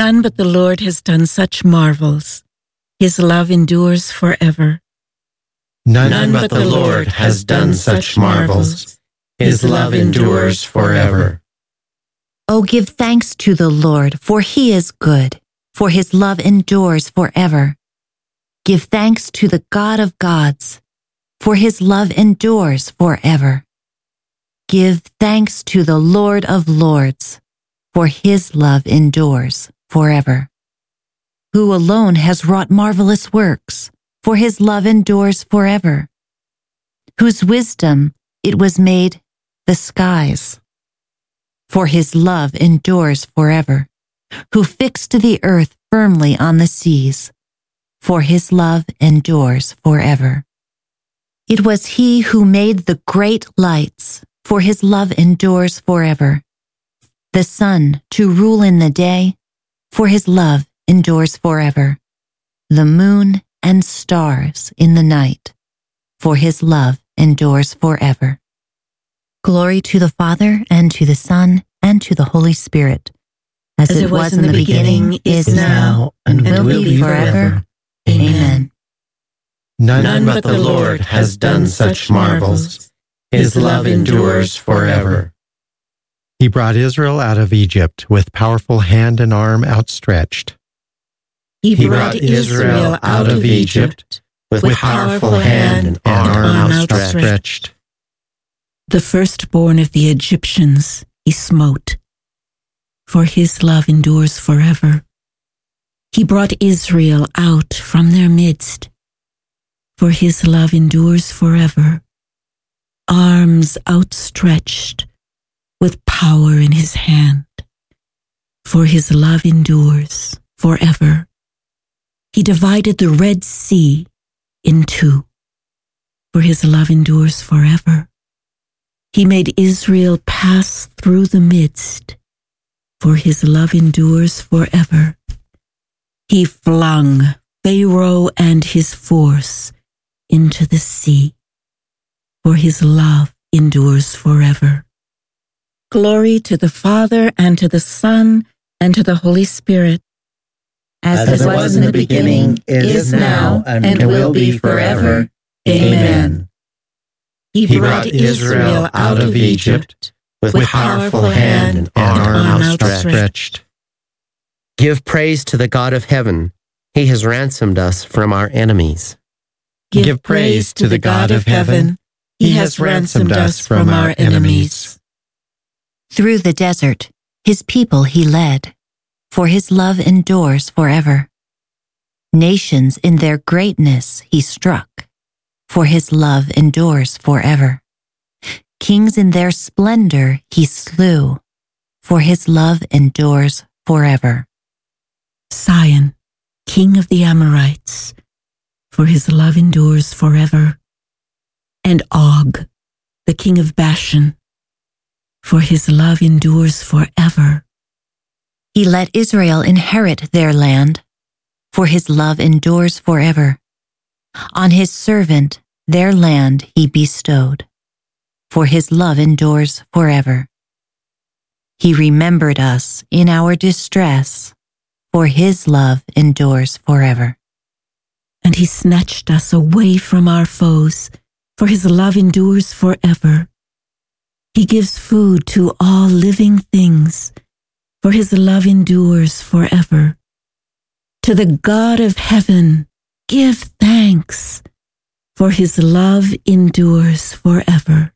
None but the Lord has done such marvels. His love endures forever. None but the Lord has done such marvels. His love endures forever. Oh, give thanks to the Lord, for he is good, for his love endures forever. Give thanks to the God of gods, for his love endures forever. Give thanks to the Lord of lords, for his love endures forever. Who alone has wrought marvelous works, for his love endures forever. Whose wisdom it was made the skies, for his love endures forever. Who fixed the earth firmly on the seas, for his love endures forever. It was he who made the great lights, for his love endures forever. The sun to rule in the day, for his love endures forever. The moon and stars in the night, for his love endures forever. Glory to the Father, and to the Son, and to the Holy Spirit, as it was in the beginning, is now, and will be forever. Amen. None but the Lord has done such marvels. His love endures forever. He brought Israel out of Egypt with powerful hand and arm outstretched. He brought Israel out of Egypt with powerful hand and arm outstretched. The firstborn of the Egyptians he smote, for his love endures forever. He brought Israel out from their midst, for his love endures forever. Arms outstretched with power in his hand, for his love endures forever. He divided the Red Sea in two, for his love endures forever. He made Israel pass through the midst, for his love endures forever. He flung Pharaoh and his force into the sea, for his love endures forever. Glory to the Father, and to the Son, and to the Holy Spirit. As it was in the beginning, is now, and will be forever. Amen. He brought Israel out of Egypt with powerful hand and arm outstretched. Give praise to the God of heaven. He has ransomed us from our enemies. Give praise to the God of heaven. He has ransomed us from our enemies. Through the desert, his people he led, for his love endures forever. Nations in their greatness he struck, for his love endures forever. Kings in their splendor he slew, for his love endures forever. Sion, king of the Amorites, for his love endures forever. And Og, the king of Bashan, for his love endures forever. He let Israel inherit their land, for his love endures forever. On his servant their land he bestowed, for his love endures forever. He remembered us in our distress, for his love endures forever. And he snatched us away from our foes, for his love endures forever. He gives food to all living things, for his love endures forever. To the God of heaven, give thanks, for his love endures forever.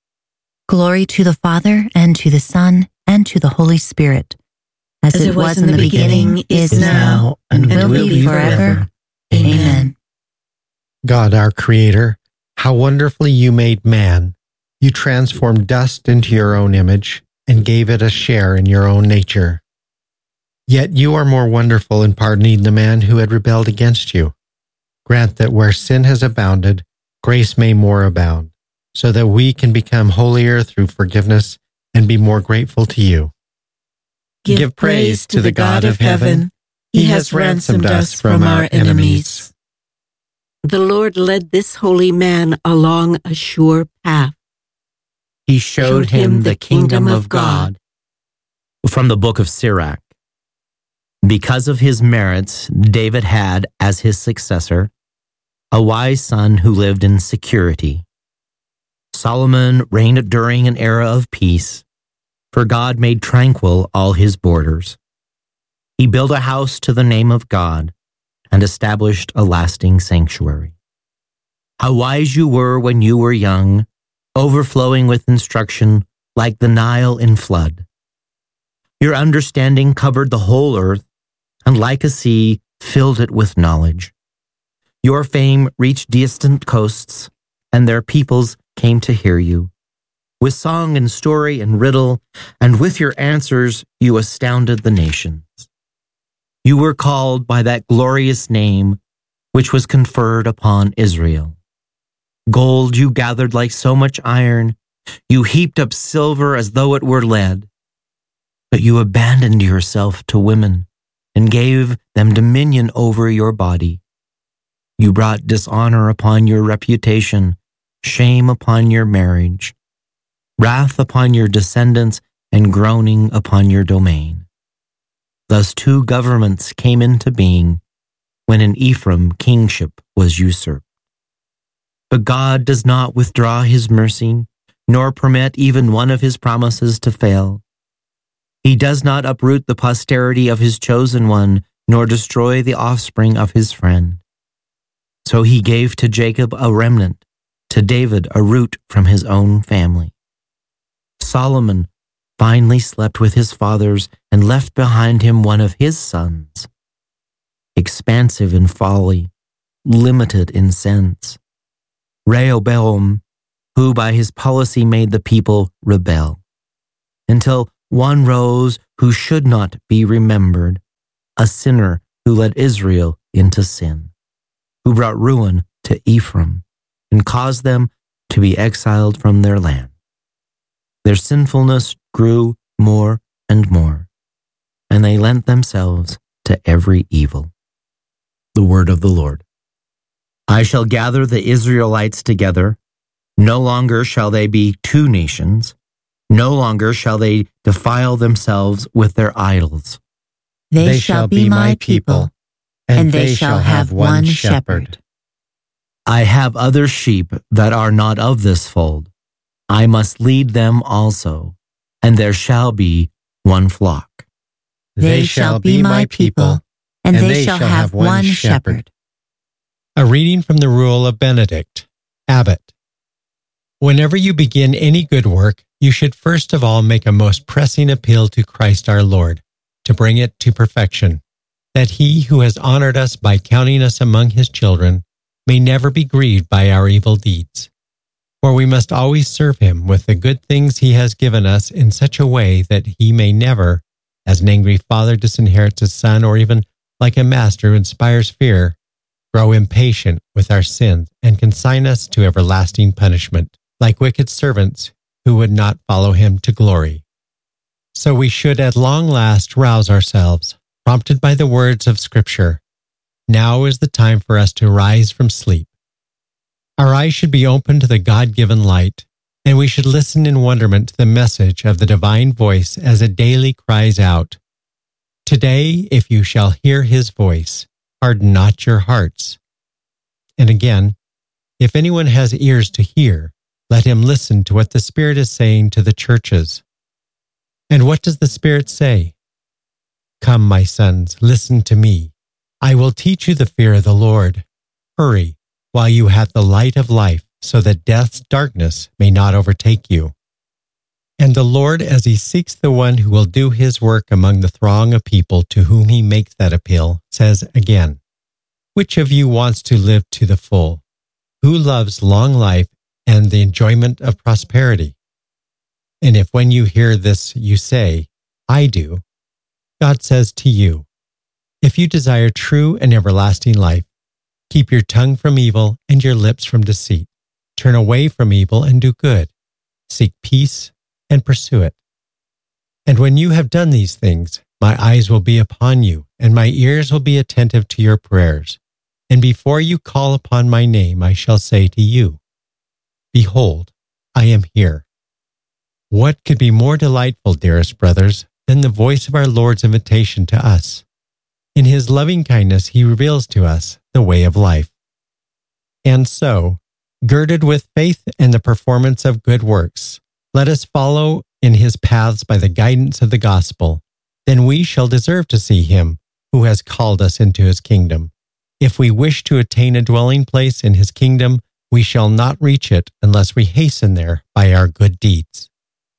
Glory to the Father, and to the Son, and to the Holy Spirit, as it was in the beginning, is now, and will be forever. Amen. God, our Creator, how wonderfully you made man. You transformed dust into your own image and gave it a share in your own nature. Yet you are more wonderful in pardoning the man who had rebelled against you. Grant that where sin has abounded, grace may more abound, so that we can become holier through forgiveness and be more grateful to you. Give praise to the God of heaven. He has ransomed us from our enemies. The Lord led this holy man along a sure path. He showed him the kingdom of God. From the book of Sirach. Because of his merits, David had, as his successor, a wise son who lived in security. Solomon reigned during an era of peace, for God made tranquil all his borders. He built a house to the name of God and established a lasting sanctuary. How wise you were when you were young, overflowing with instruction like the Nile in flood. Your understanding covered the whole earth, and like a sea, filled it with knowledge. Your fame reached distant coasts, and their peoples came to hear you. With song and story and riddle, and with your answers, you astounded the nations. You were called by that glorious name, which was conferred upon Israel. Gold you gathered like so much iron. You heaped up silver as though it were lead. But you abandoned yourself to women and gave them dominion over your body. You brought dishonor upon your reputation, shame upon your marriage, wrath upon your descendants, and groaning upon your domain. Thus 2 governments came into being when in Ephraim kingship was usurped. But God does not withdraw his mercy, nor permit even one of his promises to fail. He does not uproot the posterity of his chosen one, nor destroy the offspring of his friend. So he gave to Jacob a remnant, to David a root from his own family. Solomon finally slept with his fathers and left behind him one of his sons, expansive in folly, limited in sense, Rehoboam, who by his policy made the people rebel, until one rose who should not be remembered, a sinner who led Israel into sin, who brought ruin to Ephraim and caused them to be exiled from their land. Their sinfulness grew more and more, and they lent themselves to every evil. The word of the Lord. I shall gather the Israelites together. No longer shall they be 2 nations. No longer shall they defile themselves with their idols. They shall be my people, and they shall have one shepherd. I have other sheep that are not of this fold. I must lead them also, and there shall be one flock. They shall be my people, and they shall have one shepherd. A reading from the Rule of Benedict, Abbot. Whenever you begin any good work, you should first of all make a most pressing appeal to Christ our Lord, to bring it to perfection, that he who has honored us by counting us among his children may never be grieved by our evil deeds. For we must always serve him with the good things he has given us in such a way that he may never, as an angry father disinherits his son, or even like a master who inspires fear, grow impatient with our sins and consign us to everlasting punishment, like wicked servants who would not follow him to glory. So we should at long last rouse ourselves, prompted by the words of Scripture. Now is the time for us to rise from sleep. Our eyes should be open to the God-given light, and we should listen in wonderment to the message of the divine voice as it daily cries out, "Today, if you shall hear his voice, harden not your hearts." And again, if anyone has ears to hear, let him listen to what the Spirit is saying to the churches. And what does the Spirit say? Come, my sons, listen to me. I will teach you the fear of the Lord. Hurry, while you have the light of life, so that death's darkness may not overtake you. And the Lord, as he seeks the one who will do his work among the throng of people to whom he makes that appeal, says again, "Which of you wants to live to the full? Who loves long life and the enjoyment of prosperity?" And if when you hear this you say, "I do," God says to you, "If you desire true and everlasting life, keep your tongue from evil and your lips from deceit. Turn away from evil and do good. Seek peace and pursue it. And when you have done these things, my eyes will be upon you, and my ears will be attentive to your prayers. And before you call upon my name, I shall say to you, Behold, I am here." What could be more delightful, dearest brothers, than the voice of our Lord's invitation to us? In his loving kindness, he reveals to us the way of life. And so, girded with faith and the performance of good works, let us follow in his paths by the guidance of the gospel. Then we shall deserve to see him who has called us into his kingdom. If we wish to attain a dwelling place in his kingdom, we shall not reach it unless we hasten there by our good deeds.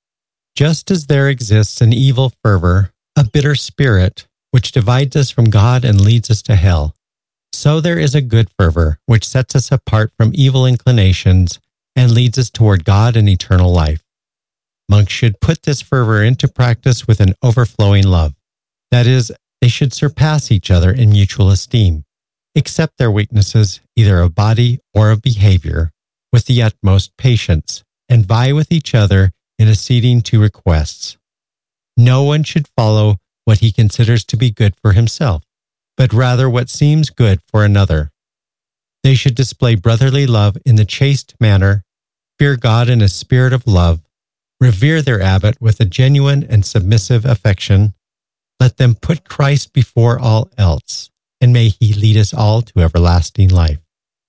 Just as there exists an evil fervor, a bitter spirit, which divides us from God and leads us to hell, so there is a good fervor, which sets us apart from evil inclinations and leads us toward God and eternal life. Monks should put this fervor into practice with an overflowing love. That is, they should surpass each other in mutual esteem, accept their weaknesses, either of body or of behavior, with the utmost patience, and vie with each other in acceding to requests. No one should follow what he considers to be good for himself, but rather what seems good for another. They should display brotherly love in the chaste manner, fear God in a spirit of love, revere their abbot with a genuine and submissive affection. Let them put Christ before all else, and may he lead us all to everlasting life.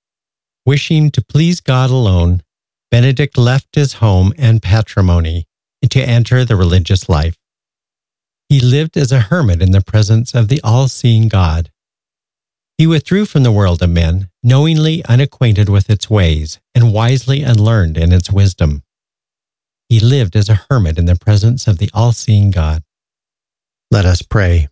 Wishing to please God alone, Benedict left his home and patrimony to enter the religious life. He lived as a hermit in the presence of the all-seeing God. He withdrew from the world of men, knowingly unacquainted with its ways and wisely unlearned in its wisdom. He lived as a hermit in the presence of the all-seeing God. Let us pray.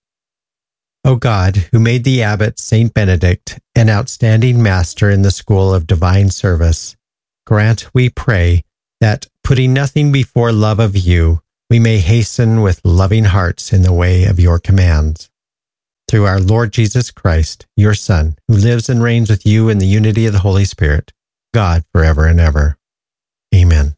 O God, who made the abbot Saint Benedict an outstanding master in the school of divine service, grant, we pray, that, putting nothing before love of you, we may hasten with loving hearts in the way of your commands. Through our Lord Jesus Christ, your Son, who lives and reigns with you in the unity of the Holy Spirit, God forever and ever. Amen.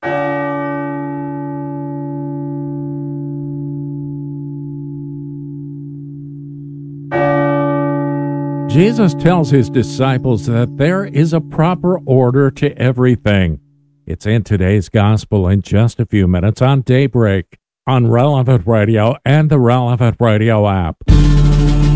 Jesus tells his disciples that there is a proper order to everything. It's in today's gospel in just a few minutes on Daybreak, on Relevant Radio and the Relevant Radio app.